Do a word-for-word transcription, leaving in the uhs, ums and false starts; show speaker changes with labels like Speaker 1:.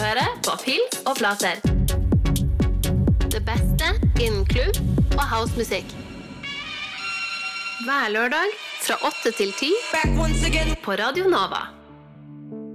Speaker 1: høre på Pils og Flater. Det beste innen klubb og housemusikk. Hver lørdag fra åtte til ti på Radio Nova.